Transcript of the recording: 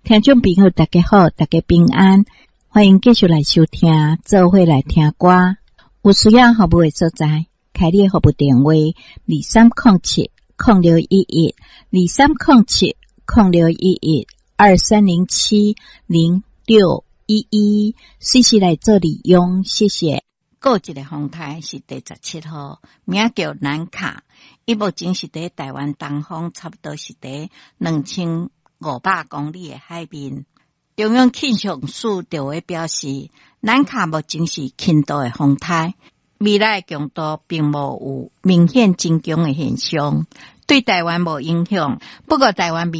听众朋友大家好，大家平安，欢迎继续来收听，做伙来听歌。有需要服务的所在，开立服务电话23070611 23070611 23070611，随时来做利用，谢谢。过一个风台是第17号，名叫南卡，伊目前是伫台湾东方，差不多是伫2500公里的海面。中央气象署就会表示，南卡目前是轻度的风台，未来强度并无有明显增强的现象，对台湾无影响。不过台湾